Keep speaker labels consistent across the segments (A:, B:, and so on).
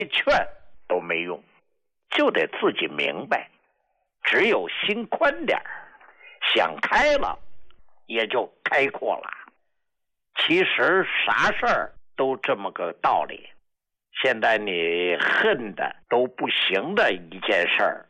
A: 劝都没用，就得自己明白，只有心宽点儿，想开了也就开阔了。其实啥事儿都这么个道理。现在你恨的都不行的一件事儿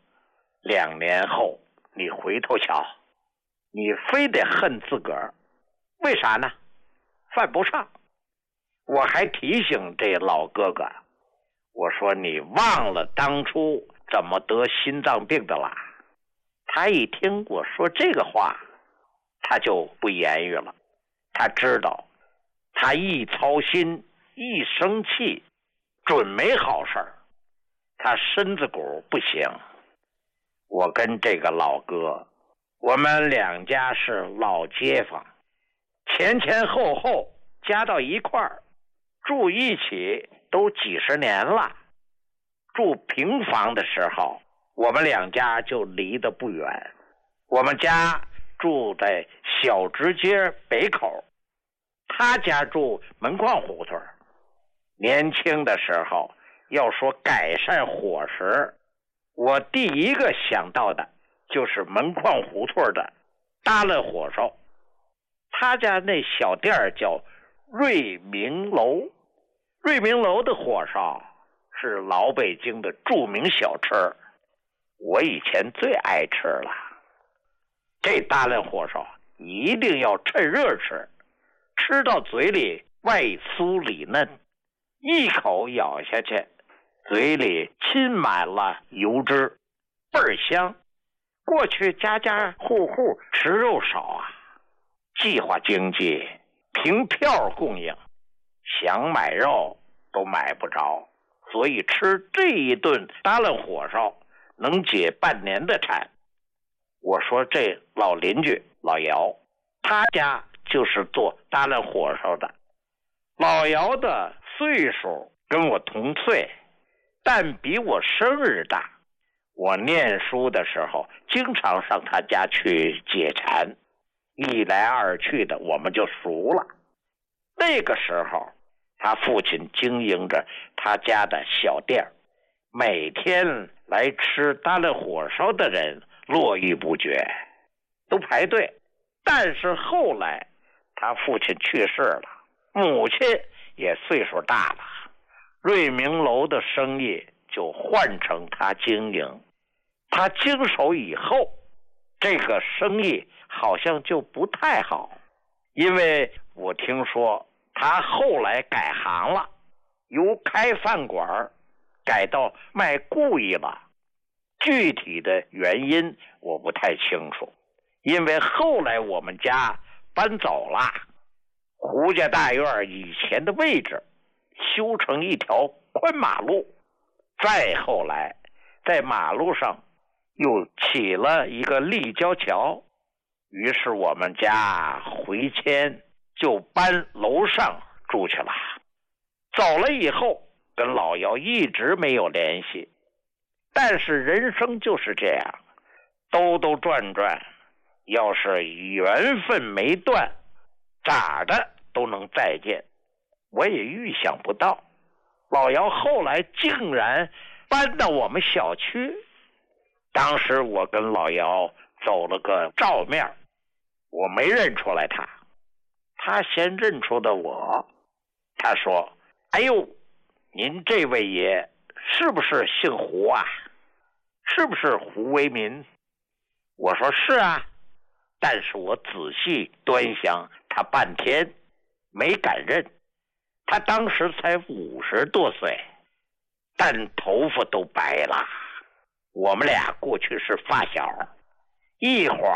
A: ，2年后你回头瞧，你非得恨自个儿，为啥呢？犯不上。我还提醒这老哥哥，我说你忘了当初怎么得心脏病的了？他一听我说这个话，他就不言语了。他知道，他一操心一生气，准没好事儿。他身子骨不行。我跟这个老哥，我们2家是老街坊，前后后加到一块儿，住一起都几十年了。住平房的时候，我们2家就离得不远。我们家住在小直街北口，他家住门框胡同。年轻的时候要说改善伙食，我第一个想到的就是门框胡同的搭了火烧。他家那小店叫瑞明楼，瑞明楼的火烧是老北京的著名小吃，我以前最爱吃了。这大烂火烧一定要趁热吃，吃到嘴里外酥里嫩，一口咬下去，嘴里浸满了油脂，倍儿香。过去家家户户吃肉少啊，计划经济，凭票供应，想买肉都买不着，所以吃这一顿大烂火烧能解半年的馋。我说这老邻居老姚，他家就是做大烂火烧的。老姚的岁数跟我同岁，但比我生日大。我念书的时候经常上他家去解馋，一来二去的我们就熟了。那个时候他父亲经营着他家的小店，每天来吃大烂火烧的人络绎不绝，都排队。但是后来他父亲去世了，母亲也岁数大了，瑞明楼的生意就换成他经营。他经手以后，这个生意好像就不太好，因为我听说他后来改行了，由开饭馆改到卖故意了。具体的原因我不太清楚，因为后来我们家搬走了，胡家大院以前的位置修成一条宽马路，再后来在马路上又起了一个立交桥，于是我们家回迁就搬楼上住去了。走了以后跟老姚一直没有联系，但是人生就是这样，兜兜转转，要是缘分没断，咋的都能再见。我也预想不到老姚后来竟然搬到我们小区。当时我跟老姚走了个照面，我没认出来他，他先认出的我。他说：哎呦，您这位爷是不是姓胡啊？是不是胡为民？我说是啊，但是我仔细端详他半天没敢认。他当时才50多岁，但头发都白了。我们俩过去是发小，一晃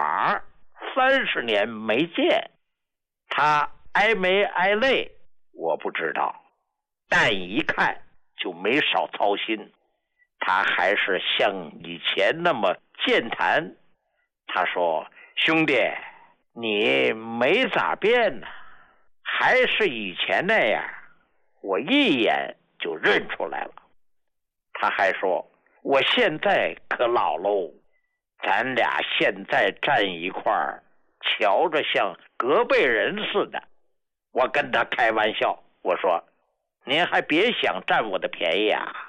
A: 30年没见，他挨没挨累我不知道，但一看就没少操心。他还是像以前那么健谈。他说：兄弟，你没咋变呢，还是以前那样，我一眼就认出来了。他还说：我现在可老喽，咱俩现在站一块儿，瞧着像隔辈人似的。我跟他开玩笑，我说：您还别想占我的便宜啊，